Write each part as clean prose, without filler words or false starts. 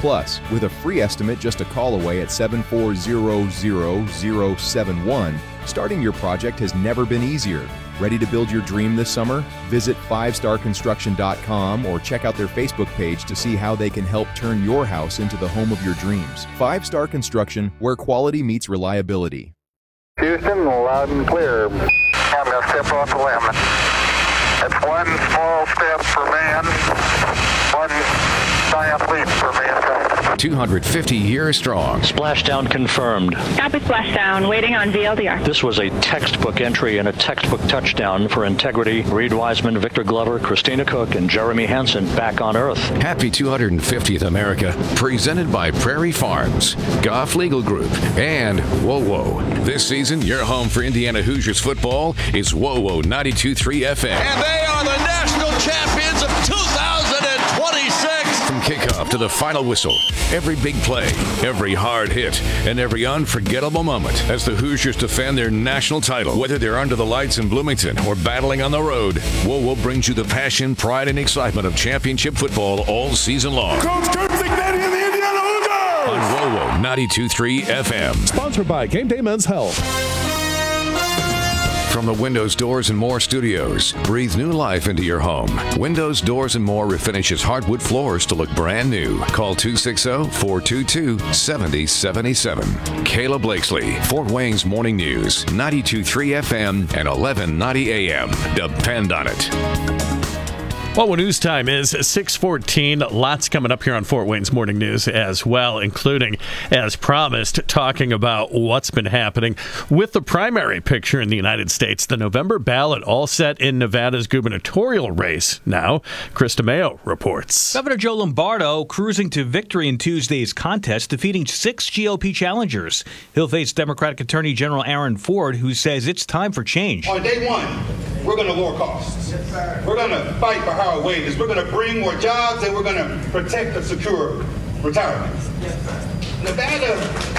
Plus, with a free estimate just a call away at 7400071, starting your project has never been easier. Ready to build your dream this summer? Visit 5starconstruction.com or check out their Facebook page to see how they can help turn your house into the home of your dreams. 5 Star Construction, where quality meets reliability. Houston, loud and clear. I'm going to step off the limb. It's one small step for man, one giant leap for mankind. 250 years strong. Splashdown confirmed. Copy splashdown, waiting on VLDR. This was a textbook entry and a textbook touchdown for integrity. Reed Wiseman, Victor Glover, Christina Cook, and Jeremy Hansen back on Earth. Happy 250th America. Presented by Prairie Farms, Goff Legal Group, and WOWO. This season, your home for Indiana Hoosiers football is WOWO 92.3 FM. And they are the national champions of 2026. From kickoff to the final whistle, every big play, every hard hit, and every unforgettable moment as the Hoosiers defend their national title. Whether they're under the lights in Bloomington or battling on the road, WOWO brings you the passion, pride, and excitement of championship football all season long. Coach Kurt Cignetti and the Indiana Hoosiers! On WOWO 92.3 FM. Sponsored by Game Day Men's Health. From the Windows, Doors, and More studios, breathe new life into your home. Windows, Doors, and More refinishes hardwood floors to look brand new. Call 260-422-7077. Kayla Blakesley, Fort Wayne's Morning News, 92.3 FM and 1190 AM. Depend on it. Well, news time is 6:14. Lots coming up here on Fort Wayne's Morning News as well, including, as promised, talking about what's been happening with the primary picture in the United States. The November ballot all set in Nevada's gubernatorial race. Now, Chris DeMeo reports. Governor Joe Lombardo cruising to victory in Tuesday's contest, defeating 6 GOP challengers. He'll face Democratic Attorney General Aaron Ford, who says it's time for change. On day one, we're going to lower costs. We're going to fight for higher wages. We're going to bring more jobs, and we're going to protect a secure retirement. Nevada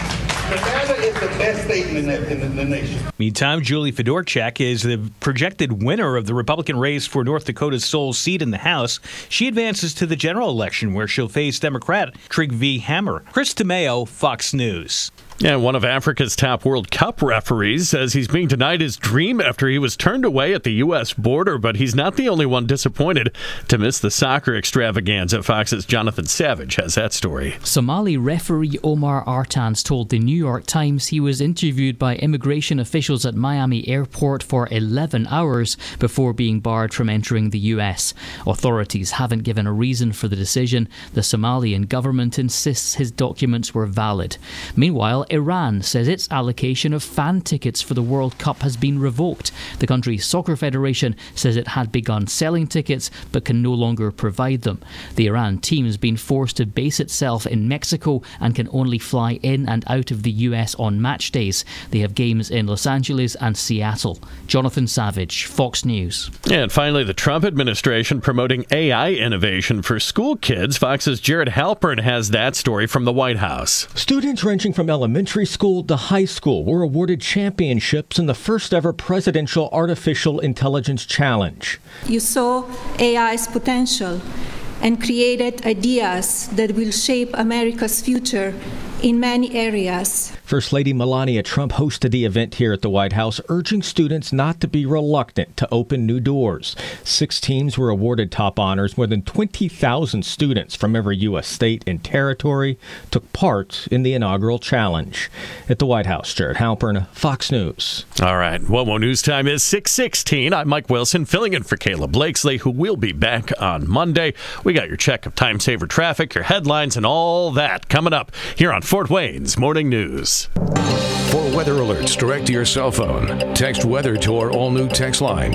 is the best state in the nation. Meantime, Julie Fedorchak is the projected winner of the Republican race for North Dakota's sole seat in the House. She advances to the general election, where she'll face Democrat Trygve Hammer. Chris DeMeo, Fox News. Yeah, one of Africa's top World Cup referees says he's being denied his dream after he was turned away at the U.S. border, but he's not the only one disappointed to miss the soccer extravaganza. Fox's Jonathan Savage has that story. Somali referee Omar Artans told the New York Times he was interviewed by immigration officials at Miami Airport for 11 hours before being barred from entering the U.S. Authorities haven't given a reason for the decision. The Somalian government insists his documents were valid. Meanwhile, Iran says its allocation of fan tickets for the World Cup has been revoked. The country's soccer federation says it had begun selling tickets but can no longer provide them. The Iran team has been forced to base itself in Mexico and can only fly in and out of the US on match days. They have games in Los Angeles and Seattle. Jonathan Savage, Fox News. And finally, the Trump administration promoting AI innovation for school kids. Fox's Jared Halpern has that story from the White House. Students ranging from elementary school to high school were awarded championships in the first ever Presidential Artificial Intelligence Challenge. You saw AI's potential and created ideas that will shape America's future in many areas. First Lady Melania Trump hosted the event here at the White House, urging students not to be reluctant to open new doors. 6 teams were awarded top honors. More than 20,000 students from every U.S. state and territory took part in the inaugural challenge. At the White House, Jared Halpern, Fox News. All right. WOWO News Time is 6:16. I'm Mike Wilson, filling in for Kayla Blakesley, who will be back on Monday. We got your check of time saver traffic, your headlines, and all that coming up here on Fort Wayne's Morning News. For weather alerts direct to your cell phone, text weather to our all-new text line,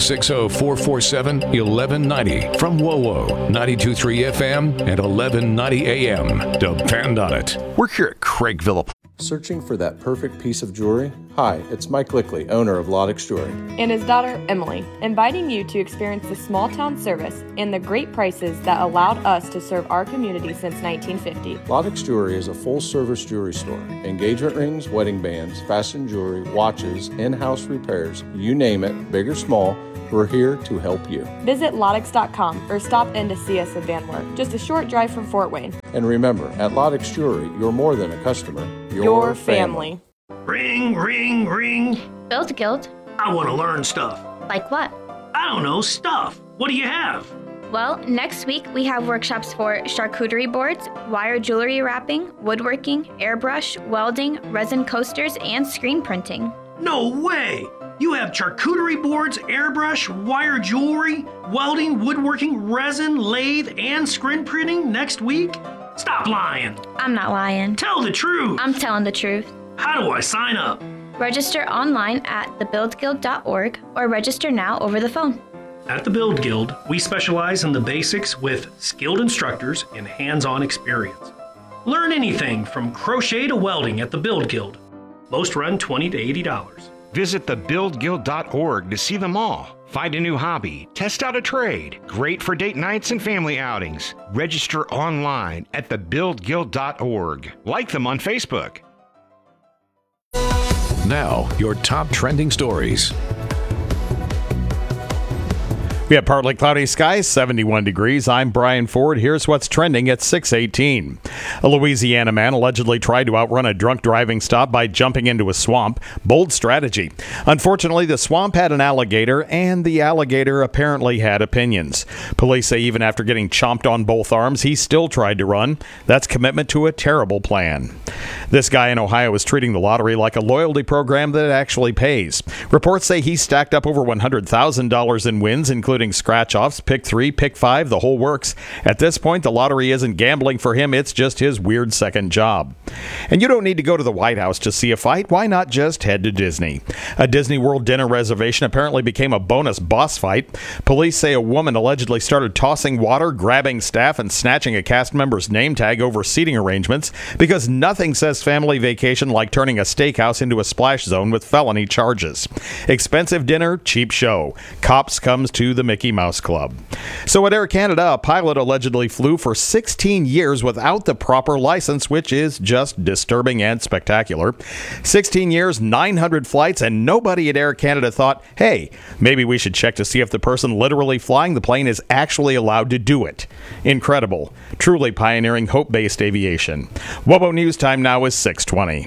260-447-1190 from WOWO, 92.3 FM and 1190 AM. Depend on it. We're here at Craig Phillip. Searching for that perfect piece of jewelry? Hi, it's Mike Lickley, owner of Lodex Jewelry. And his daughter, Emily, inviting you to experience the small town service and the great prices that allowed us to serve our community since 1950. Lodex Jewelry is a full-service jewelry store. Engagement rings, wedding bands, fashion jewelry, watches, in-house repairs, you name it, big or small, we're here to help you. Visit Lodex.com or stop in to see us at Van Wert, just a short drive from Fort Wayne. And remember, at Lodex Jewelry, you're more than a customer, Your family. Ring, ring, ring. Build Guild. I want to learn stuff. Like what? I don't know, stuff. What do you have? Well, next week we have workshops for charcuterie boards, wire jewelry wrapping, woodworking, airbrush, welding, resin coasters, and screen printing. No way! You have charcuterie boards, airbrush, wire jewelry, welding, woodworking, resin, lathe, and screen printing next week? Stop lying. I'm not lying. Tell the truth. I'm telling the truth. How do I sign up? Register online at thebuildguild.org or register now over the phone. At the Build Guild, we specialize in the basics with skilled instructors and hands-on experience. Learn anything from crochet to welding at the Build Guild. Most run $20 to $80. Visit thebuildguild.org to see them all. Find a new hobby, test out a trade. Great for date nights and family outings. Register online at thebuildguild.org. Like them on Facebook. Now, your top trending stories. We have partly cloudy skies, 71 degrees. I'm Brian Ford. Here's what's trending at 6:18. A Louisiana man allegedly tried to outrun a drunk driving stop by jumping into a swamp. Bold strategy. Unfortunately, the swamp had an alligator, and the alligator apparently had opinions. Police say even after getting chomped on both arms, he still tried to run. That's commitment to a terrible plan. This guy in Ohio is treating the lottery like a loyalty program that actually pays. Reports say he stacked up over $100,000 in wins, including scratch-offs, pick 3, pick 5, the whole works. At this point, the lottery isn't gambling for him, it's just his weird second job. And you don't need to go to the White House to see a fight. Why not just head to Disney? A Disney World dinner reservation apparently became a bonus boss fight. Police say a woman allegedly started tossing water, grabbing staff, and snatching a cast member's name tag over seating arrangements because nothing says family vacation like turning a steakhouse into a splash zone with felony charges. Expensive dinner, cheap show. Cops comes to the Mickey Mouse Club. So at Air Canada, a pilot allegedly flew for 16 years without the proper license, which is just disturbing and spectacular. 16 years, 900 flights, and nobody at Air Canada thought, hey, maybe we should check to see if the person literally flying the plane is actually allowed to do it. Incredible. Truly pioneering hope-based aviation. WOBO News Time now is 6:20.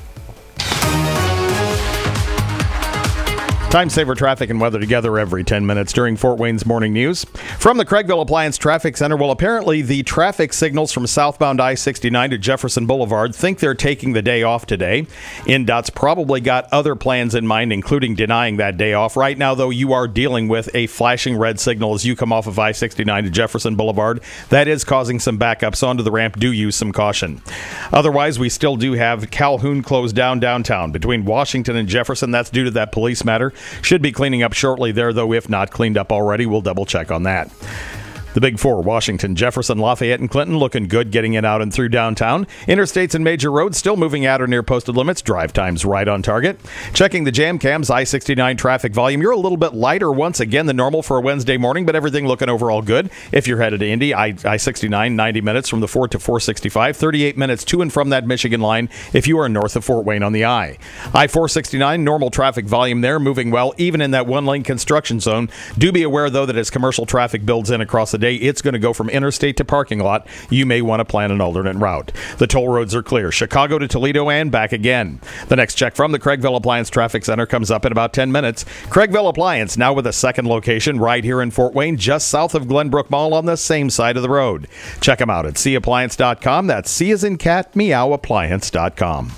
Time saver traffic and weather together every 10 minutes during Fort Wayne's Morning News. From the Craigville Appliance Traffic Center, well, apparently the traffic signals from southbound I-69 to Jefferson Boulevard think they're taking the day off today. INDOT's probably got other plans in mind, including denying that day off. Right now, though, you are dealing with a flashing red signal as you come off of I-69 to Jefferson Boulevard. That is causing some backups onto the ramp. Do use some caution. Otherwise, we still do have Calhoun closed down downtown between Washington and Jefferson. That's due to that police matter. Should be cleaning up shortly there, though if not cleaned up already, we'll double check on that. The Big Four, Washington, Jefferson, Lafayette, and Clinton looking good getting in out and through downtown. Interstates and major roads still moving at or near posted limits. Drive times right on target. Checking the jam cams, I-69 traffic volume. You're a little bit lighter once again than normal for a Wednesday morning, but everything looking overall good. If you're headed to Indy, I-69, 90 minutes from the 4 to 465, 38 minutes to and from that Michigan line if you are north of Fort Wayne on the I. I-469, normal traffic volume there, moving well, even in that one-lane construction zone. Do be aware, though, that as commercial traffic builds in across the day, it's going to go from interstate to parking lot. You may want to plan an alternate route. The toll roads are clear. Chicago to Toledo and back again. The next check from the Craigville Appliance Traffic Center comes up in about 10 minutes. Craigville Appliance now with a second location right here in Fort Wayne, just south of Glenbrook Mall on the same side of the road. Check them out at cappliance.com. That's C as in cat, meow, appliance.com.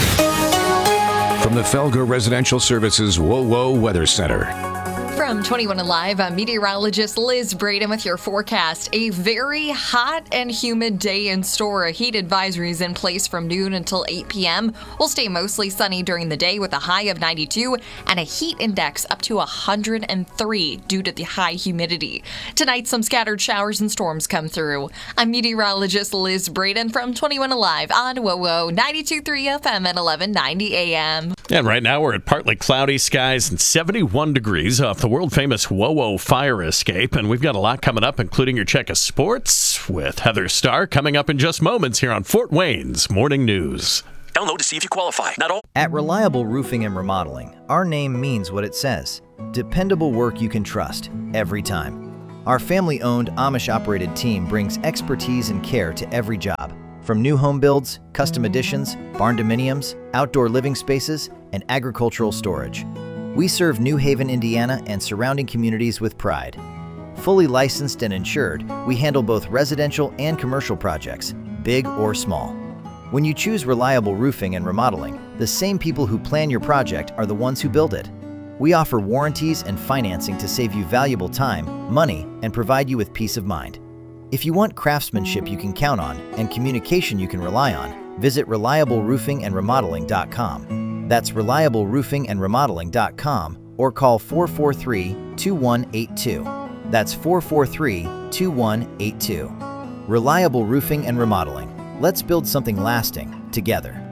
From the Felger Residential Services WOWO Weather Center. From 21 Alive, I'm meteorologist Liz Braden with your forecast. A very hot and humid day in store. A heat advisory is in place from noon until 8 p.m. We'll stay mostly sunny during the day with a high of 92 and a heat index up to 103 due to the high humidity. Tonight, some scattered showers and storms come through. I'm meteorologist Liz Braden from 21 Alive on WOWO 92.3 FM at 1190 a.m. And right now we're at partly cloudy skies and 71 degrees off the world-famous WOWO fire escape. And we've got a lot coming up, including your check of sports with Heather Starr coming up in just moments here on Fort Wayne's Morning News. Download to see if you qualify. Not all. At Reliable Roofing and Remodeling, our name means what it says. Dependable work you can trust every time. Our family-owned, Amish-operated team brings expertise and care to every job. From new home builds, custom additions, barn dominiums, outdoor living spaces, and agricultural storage. We serve New Haven, Indiana and surrounding communities with pride. Fully licensed and insured, we handle both residential and commercial projects, big or small. When you choose Reliable Roofing and Remodeling, the same people who plan your project are the ones who build it. We offer warranties and financing to save you valuable time, money, and provide you with peace of mind. If you want craftsmanship you can count on and communication you can rely on, visit ReliableRoofingAndRemodeling.com. That's ReliableRoofingAndRemodeling.com or call 443-2182. That's 443-2182. Reliable Roofing and Remodeling. Let's build something lasting together.